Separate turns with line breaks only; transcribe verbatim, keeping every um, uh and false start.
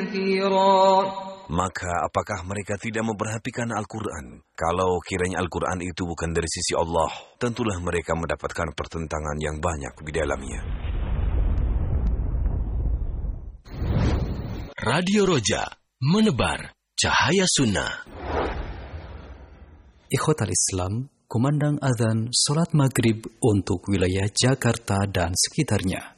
كثيرا.
Maka apakah mereka tidak memperhatikan Al-Quran? Kalau kiranya Al-Quran itu bukan dari sisi Allah, tentulah mereka mendapatkan pertentangan yang banyak di dalamnya.
Radio Roja, menebar cahaya sunnah.
Ikhwatal Islam, kumandang azan salat maghrib untuk wilayah Jakarta dan sekitarnya.